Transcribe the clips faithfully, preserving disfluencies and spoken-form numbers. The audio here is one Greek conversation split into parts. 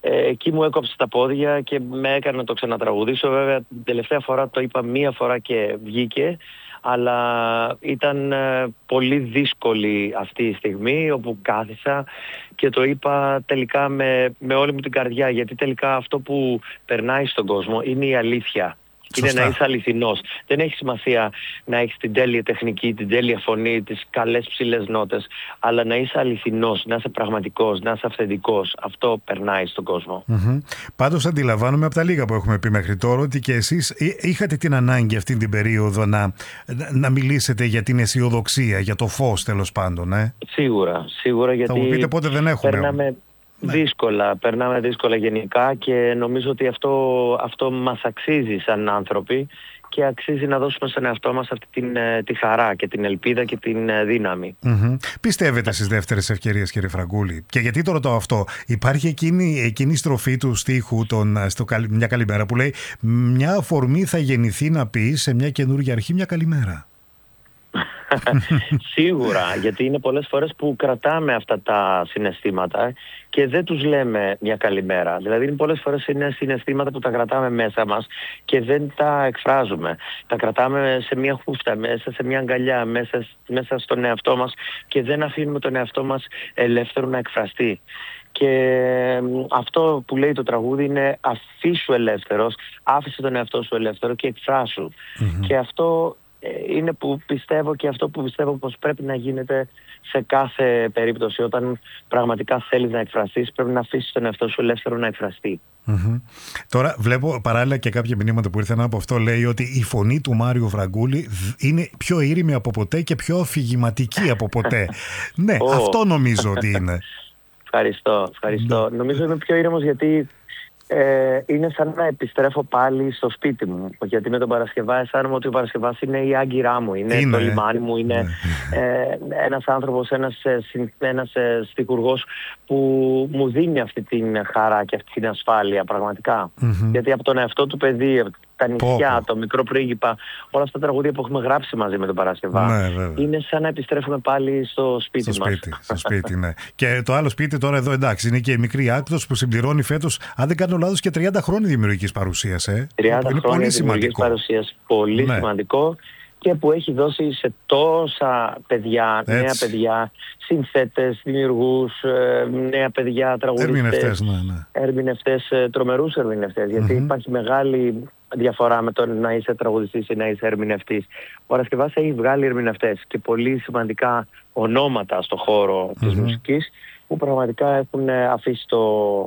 ε, εκεί μου έκοψε τα πόδια και με έκανε να το ξανατραγουδήσω. Βέβαια την τελευταία φορά το είπα μία φορά και βγήκε, αλλά ήταν ε, πολύ δύσκολη αυτή η στιγμή όπου κάθισα και το είπα τελικά με, με όλη μου την καρδιά, γιατί τελικά αυτό που περνάει στον κόσμο είναι η αλήθεια. Είναι Σωστά. να είσαι αληθινός. Δεν έχει σημασία να έχεις την τέλεια τεχνική, την τέλεια φωνή, τις καλές ψηλές νότες, αλλά να είσαι αληθινός, να είσαι πραγματικός, να είσαι αυθεντικός. Αυτό περνάει στον κόσμο. Mm-hmm. Πάντως αντιλαμβάνομαι από τα λίγα που έχουμε πει μέχρι τώρα ότι και εσείς είχατε την ανάγκη αυτή την περίοδο να, να μιλήσετε για την αισιοδοξία, για το φως τέλος πάντων. Ε? Σίγουρα, σίγουρα, γιατί θα μου πείτε πότε δεν έχουμε. Περνάμε... Ναι. Δύσκολα, περνάμε δύσκολα γενικά και νομίζω ότι αυτό, αυτό μας αξίζει σαν άνθρωποι και αξίζει να δώσουμε στον εαυτό μας αυτή την, τη χαρά και την ελπίδα και την δύναμη. Mm-hmm. Πιστεύετε στις δεύτερες ευκαιρίες, κύριε Φραγκούλη? Και γιατί το ρωτάω αυτό? Υπάρχει εκείνη, εκείνη η στροφή του στίχου τον, στο «Μια καλημέρα» που λέει «Μια αφορμή θα γεννηθεί να πει σε μια καινούργια αρχή μια καλημέρα». Σίγουρα, γιατί είναι πολλές φορές που κρατάμε αυτά τα συναισθήματα και δεν τους λέμε μια καλημέρα. Δηλαδή είναι πολλές φορές είναι συναισθήματα που τα κρατάμε μέσα μας και δεν τα εκφράζουμε. Τα κρατάμε σε μια χούφτα, μέσα σε μια αγκαλιά, μέσα, μέσα στον εαυτό μας και δεν αφήνουμε τον εαυτό μας ελεύθερο να εκφραστεί. Και αυτό που λέει το τραγούδι είναι αφήσου ελεύθερος, άφησε τον εαυτό σου ελεύθερο και εκφράσου. Mm-hmm. Και αυτό είναι που πιστεύω και αυτό που πιστεύω πως πρέπει να γίνεται σε κάθε περίπτωση. Όταν πραγματικά θέλεις να εκφραστείς, πρέπει να αφήσεις τον εαυτό σου ελεύθερο να εκφραστεί. Mm-hmm. Τώρα βλέπω παράλληλα και κάποια μηνύματα που ήρθαν από αυτό. Λέει ότι η φωνή του Μάριου Φραγκούλη είναι πιο ήρεμη από ποτέ και πιο αφηγηματική από ποτέ. Ναι, oh. αυτό νομίζω ότι είναι. Ευχαριστώ, ευχαριστώ. Νομίζω είμαι πιο ήρεμος γιατί Ε, είναι σαν να επιστρέφω πάλι στο σπίτι μου. Γιατί με τον Παρασκευά αισθάνομαι ότι ο Παρασκευάς είναι η άγκυρά μου, είναι, είναι το λιμάνι μου, είναι ναι. ε, ένας άνθρωπος, ένας, ένας στιχουργός που μου δίνει αυτή την χαρά και αυτή την ασφάλεια πραγματικά. Mm-hmm. Γιατί από τον εαυτό του παιδί, τα νησιά, το μικρό πρίγκιπα, όλα αυτά τα τραγούδια που έχουμε γράψει μαζί με τον Παρασκευά, ναι, είναι σαν να επιστρέφουμε πάλι στο σπίτι στο μας. Σπίτι, στο σπίτι, ναι. Και το άλλο σπίτι τώρα εδώ, εντάξει, είναι και η μικρή Άκτος που συμπληρώνει φέτος, αν δεν κάνω λάθος, και τριάντα χρόνια δημιουργικής παρουσίας. Ε, τριάντα χρόνια δημιουργικής παρουσίας, πολύ ναι. σημαντικό, και που έχει δώσει σε τόσα παιδιά, έτσι. νέα παιδιά, συνθέτες, δημιουργούς, νέα παιδιά, τραγουδιστές, ερμηνευτές, ναι, ναι. ερμηνευτές, τρομερούς ερμηνευτές, γιατί mm-hmm. υπάρχει μεγάλη διαφορά με το να είσαι τραγουδιστής ή να είσαι ερμηνευτής. Ο Παρασκευάς έχει βγάλει ερμηνευτές και πολύ σημαντικά ονόματα στο χώρο mm-hmm. της μουσικής που πραγματικά έχουν αφήσει το,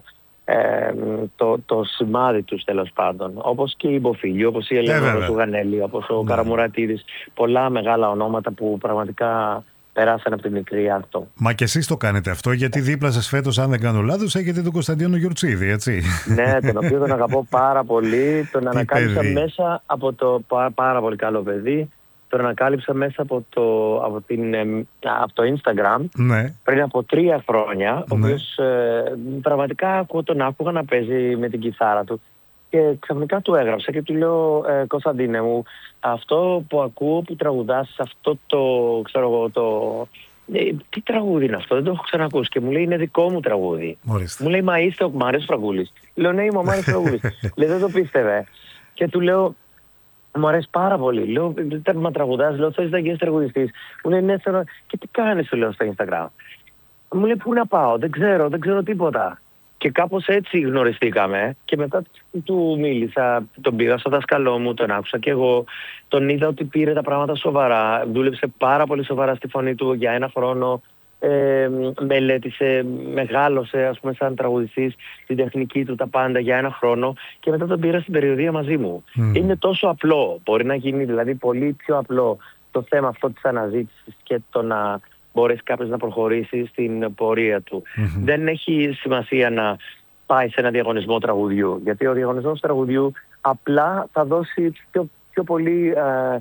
ε, το, το σημάδι τους τέλος πάντων. Όπως και η Μποφίλη, όπως η Ελένη Ζουγανέλη, όπως ο yeah. Καραμουρατίδης. Πολλά μεγάλα ονόματα που πραγματικά περάσαν από τη μικρή Άκτο. Μα και εσείς το κάνετε αυτό, γιατί δίπλα σας φέτος, αν δεν κάνω λάθος, έχετε τον Κωνσταντίνο Γιουρτσίδη, έτσι? Ναι, τον οποίο τον αγαπώ πάρα πολύ. Τον ανακάλυψα μέσα από το πάρα, πάρα πολύ καλό παιδί. Τον ανακάλυψα μέσα από το, από την, από το Instagram ναι. πριν από τρία χρόνια. Ναι. Ο οποίος ε, πραγματικά τον άκουγα να παίζει με την κιθάρα του. Και ξαφνικά του έγραψα και του λέω ε, Κωνσταντίνε μου, αυτό που ακούω που τραγουδάς, αυτό το, ξέρω εγώ, το... Ε, τι τραγούδι είναι αυτό, δεν το έχω ξανακούσει. Και μου λέει είναι δικό μου τραγούδι. Μάλιστα. Μου λέει μα είστε ο Μάριος Φραγκούλης. Λέω ναι, είμαι ο Μάριος Φραγκούλης. Λέει δεν το πίστευε. Και του λέω μου αρέσει πάρα πολύ. Λέω δεν μα τραγουδάς, λέω θέλεις να γίνεις τραγουδιστής. Μου λέει ναι, θέλω. Και τι κάνεις, του λέω στο Instagram. Μου λέει πού να πάω, δεν ξέρω, δεν ξέρω τίποτα. Και κάπως έτσι γνωριστήκαμε και μετά του μίλησα, τον πήγα στο δάσκαλό μου, τον άκουσα και εγώ, τον είδα ότι πήρε τα πράγματα σοβαρά, δούλεψε πάρα πολύ σοβαρά στη φωνή του για ένα χρόνο, ε, μελέτησε, μεγάλωσε ας πούμε σαν τραγουδιστής την τεχνική του, τα πάντα για ένα χρόνο και μετά τον πήρα στην περιοδεία μαζί μου. Mm. Είναι τόσο απλό, μπορεί να γίνει δηλαδή πολύ πιο απλό το θέμα αυτό της αναζήτησης και το να μπορέσει κάποιος να προχωρήσει στην πορεία του. Mm-hmm. Δεν έχει σημασία να πάει σε ένα διαγωνισμό τραγουδιού, γιατί ο διαγωνισμός τραγουδιού απλά θα δώσει πιο, πιο πολύ ε,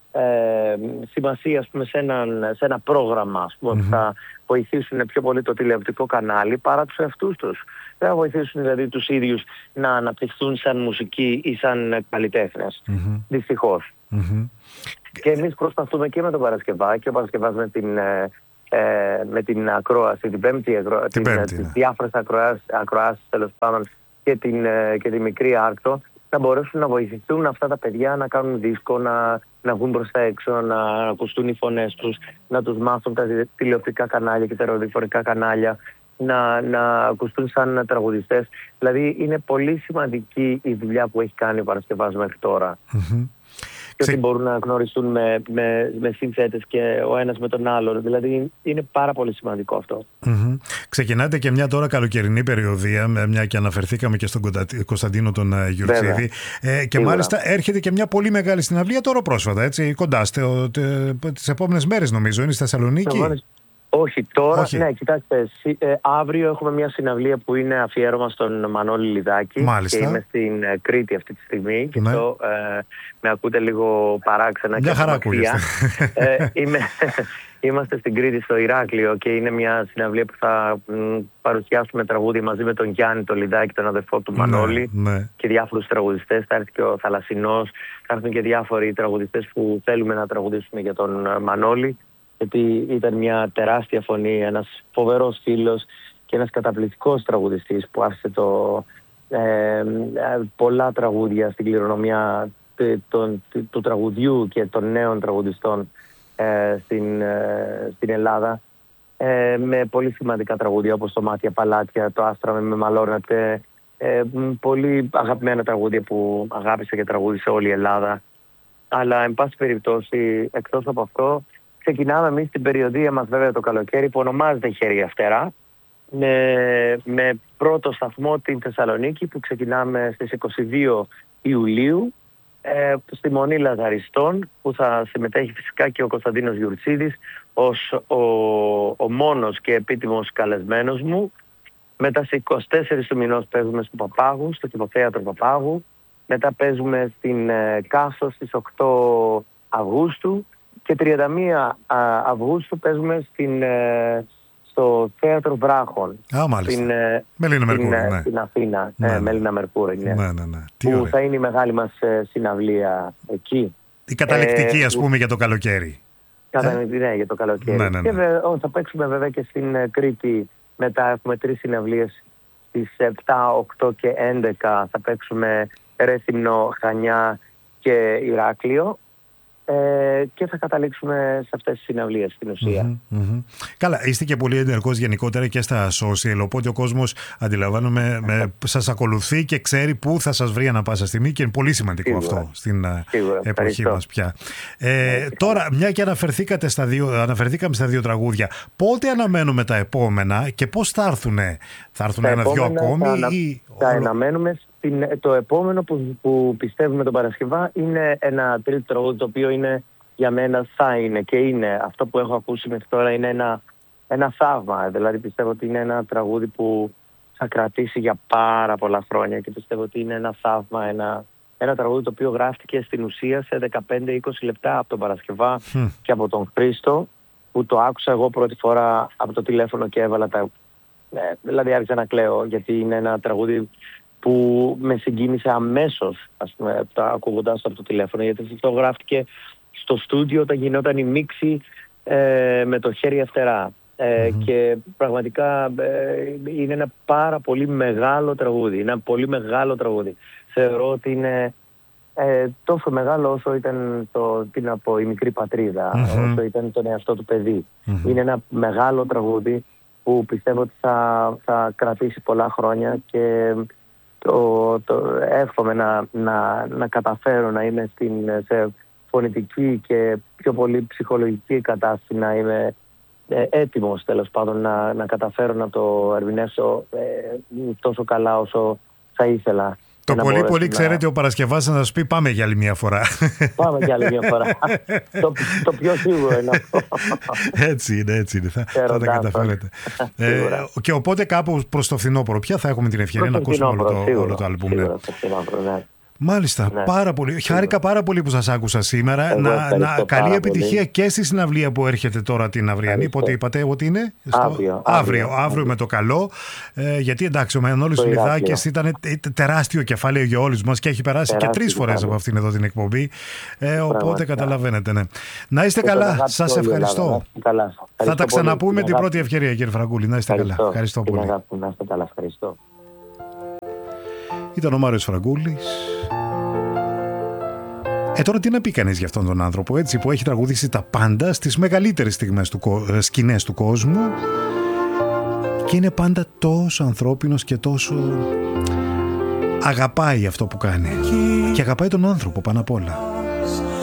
ε, σημασία ας πούμε, σε, ένα, σε ένα πρόγραμμα ας πούμε, mm-hmm. που θα βοηθήσουν πιο πολύ το τηλεοπτικό κανάλι παρά τους εαυτούς τους. Δεν θα βοηθήσουν δηλαδή τους ίδιους να αναπτυχθούν σαν μουσικοί ή σαν καλλιτέχνες. Mm-hmm. Δυστυχώς. Mm-hmm. Και εμείς προσπαθούμε και με τον Παρασκευά και ο Παρασκευάς με την, ε, με την ακρόαση, την πέμπτη, ακρο... την την, πέμπτη τις ναι. διάφορες ακροάσεις, ακροάσεις τέλος πάντων και, την, και τη μικρή Άρκτο, να μπορέσουν να βοηθηθούν αυτά τα παιδιά να κάνουν δίσκο, να, να βγουν προς τα έξω, να ακουστούν οι φωνές τους, να τους μάθουν τα τηλεοπτικά κανάλια και τα ραδιοφορικά κανάλια, να, να ακουστούν σαν τραγουδιστές. Δηλαδή είναι πολύ σημαντική η δουλειά που έχει κάνει ο Παρασκευάς μέχρι τώρα. Mm-hmm. Και ότι μπορούν να γνωριστούν με, με, με συνθέτες και ο ένας με τον άλλον. Δηλαδή είναι πάρα πολύ σημαντικό αυτό. Mm-hmm. Ξεκινάτε και μια τώρα καλοκαιρινή περιοδία, μια και αναφερθήκαμε και στον Κωνσταντίνο τον Γιουρτσίδη. Ε, και Σίγουρα. Μάλιστα έρχεται και μια πολύ μεγάλη συναυλία τώρα πρόσφατα, έτσι, κοντά τις επόμενες μέρες νομίζω, είναι στη Θεσσαλονίκη. Όχι, τώρα, Όχι. ναι, κοιτάξτε, ε, αύριο έχουμε μια συναυλία που είναι αφιέρωμα στον Μανώλη Λιδάκη. Μάλιστα. Και είμαι στην ε, Κρήτη αυτή τη στιγμή και ναι. το, ε, με ακούτε λίγο παράξενα. Μια και χαρά ακούγεστε. ε, είμαι, είμαστε στην Κρήτη στο Ηράκλειο και είναι μια συναυλία που θα μ, παρουσιάσουμε τραγούδια μαζί με τον Γιάννη τον Λιδάκη, τον αδερφό του Μανώλη, ναι, ναι. και διάφορους τραγουδιστές. Θα έρθει και ο Θαλασσινός, θα έρθουν και διάφοροι τραγουδιστές που θέλουμε να τραγουδήσουμε για τον Μανώλη. Γιατί ήταν μια τεράστια φωνή, ένας φοβερός φίλος και ένας καταπληκτικός τραγουδιστής που άφησε το, ε, πολλά τραγούδια στην κληρονομιά του, του, του τραγουδιού και των νέων τραγουδιστών ε, στην, ε, στην Ελλάδα, ε, με πολύ σημαντικά τραγούδια όπως το Μάτια Παλάτια, το Άστρα με μαλώνατε, ε, πολύ αγαπημένα τραγούδια που αγάπησε και τραγούδισε όλη η Ελλάδα. Αλλά εν πάση περιπτώσει, εκτός από αυτό, ξεκινάμε εμείς την περιοδία μας βέβαια το καλοκαίρι που ονομάζεται Χέρια Φτερά, με, με πρώτο σταθμό την Θεσσαλονίκη που ξεκινάμε στις είκοσι δύο Ιουλίου ε, στη Μονή Λαζαριστών, που θα συμμετέχει φυσικά και ο Κωνσταντίνος Γιουρτσίδης ως ο, ο μόνος και επίτιμος καλεσμένος μου. Μετά στις είκοσι τέσσερις του μηνός παίζουμε στο Παπάγου, στο Κηφοθέατρο Παπάγου. Μετά παίζουμε στην ε, Κάσο στις οκτώ Αυγούστου. Και τριάντα μία Αυγούστου παίζουμε στην, στο Θέατρο Βράχων. Α, μάλιστα. Στην, Μελίνα στην, Μερκούρη, ναι. στην Αθήνα. Ναι, ε, Μελίνα Μερκούρη, ναι. Ναι, ναι, ναι. Τι που ωραία. θα είναι η μεγάλη μας συναυλία εκεί. Η καταληκτική, ε, ας πούμε, για το καλοκαίρι. Καταληκτική, ναι, για το καλοκαίρι. Ναι, ναι, ναι. Και βε, ό, θα παίξουμε βέβαια και στην Κρήτη. Μετά έχουμε τρεις συναυλίες στις επτά, οκτώ και έντεκα. Θα παίξουμε Ρέθυμνο, Χανιά και Ηράκλειο. Ε, και θα καταλήξουμε σε αυτές τις συναυλίες στην ουσία. Mm-hmm, mm-hmm. Καλά, είστε και πολύ ενεργός γενικότερα και στα social, οπότε ο κόσμος, αντιλαμβάνομαι, με, σας ακολουθεί και ξέρει πού θα σας βρει ανά πάσα στιγμή και είναι πολύ σημαντικό Σίγουρα. Αυτό στην Σίγουρα. εποχή Ευχαριστώ. Μας πια. Ε, τώρα, μια και αναφερθήκατε στα δύο, αναφερθήκαμε στα δύο τραγούδια, πότε αναμένουμε τα επόμενα και πώς θα έρθουνε? Θα έρθουν ένα-δυο ακόμη θα, ή... Θα αναμένουμε. Το επόμενο που, που πιστεύουμε τον Παρασκευά είναι ένα τρίτο τραγούδι, το οποίο είναι για μένα θα είναι και είναι αυτό που έχω ακούσει μέχρι τώρα, είναι ένα, ένα θαύμα. Δηλαδή πιστεύω ότι είναι ένα τραγούδι που θα κρατήσει για πάρα πολλά χρόνια και πιστεύω ότι είναι ένα θαύμα, ένα, ένα τραγούδι το οποίο γράφτηκε στην ουσία σε δεκαπέντε με είκοσι λεπτά από τον Παρασκευά mm. και από τον Χρήστο, που το άκουσα εγώ πρώτη φορά από το τηλέφωνο και έβαλα τα... Ε, δηλαδή άρχισα να κλαίω, γιατί είναι ένα τραγούδι που με συγκίνησε αμέσως, ας πούμε, ακούγοντας το από το τηλέφωνο, γιατί αυτό γράφτηκε στο στούντιο όταν γινόταν η μίξη ε, με το Χέρια Φτερά. Ε, mm-hmm. Και πραγματικά ε, είναι ένα πάρα πολύ μεγάλο τραγούδι. Είναι ένα πολύ μεγάλο τραγούδι. Θεωρώ ότι είναι ε, τόσο μεγάλο όσο ήταν το, τι να πω, η μικρή πατρίδα, mm-hmm. όσο ήταν τον εαυτό του παιδί. Mm-hmm. Είναι ένα μεγάλο τραγούδι που πιστεύω ότι θα, θα κρατήσει πολλά χρόνια και το, το εύχομαι να, να, να καταφέρω να είμαι στην, σε φωνητική και πιο πολύ ψυχολογική κατάσταση, να είμαι ε, έτοιμος τέλος πάντων να, να καταφέρω να το ερμηνεύσω ε, τόσο καλά όσο θα ήθελα. Το πολύ πολύ να... ξέρετε ο Παρασκευάς να σας πει πάμε για άλλη μια φορά. Πάμε για άλλη μια φορά. το, το πιο σίγουρο είναι αυτό. Έτσι είναι, έτσι είναι. Θα, θα τα καταφέρετε. ε, και οπότε κάπου προς το φθινόπωρο πια θα έχουμε την ευκαιρία να ακούσουμε όλο το, όλο το άλμπουμ. Ναι. Μάλιστα, Ναι. πάρα πολύ. Χάρηκα πάρα πολύ που σας άκουσα σήμερα. Εγώ Να, να, καλή πάρα επιτυχία πολύ. και στη συναυλία που έρχεται τώρα την αυριανή. Ευχαριστώ. Πότε είπατε ότι είναι? Αύριο, αύριο, αύριο, αύριο, αύριο με το καλό. Ε, γιατί εντάξει, ο Μανώλης Στο Λιδάκης Ηράκλειο. ήταν τεράστιο κεφάλαιο για όλους μας και έχει περάσει Τεράστιο και τρεις φορές κεφάλαιο. από αυτήν εδώ την εκπομπή. Ε, οπότε Πραγματικά. καταλαβαίνετε, ναι. Να είστε Και τον καλά. αγάπη Σας όλη η ευχαριστώ. Ελλάδα. Να είστε καλά. Θα Ευχαριστώ τα ξαναπούμε πολύ. την πρώτη ευκαιρία, κύριε Φραγκούλη. Να είστε καλά. Ευχαριστώ Την πολύ. αγάπη μου, να είστε καλά. Ευχαριστώ. Ήταν ο Μάριος Φραγκούλης. Ε, τώρα τι να πει κανείς για αυτόν τον άνθρωπο, έτσι, που έχει τραγουδήσει τα πάντα στις μεγαλύτερες στιγμές του, σκηνές του κόσμου και είναι πάντα τόσο ανθρώπινος και τόσο αγαπάει αυτό που κάνει και αγαπάει τον άνθρωπο πάνω απ' όλα.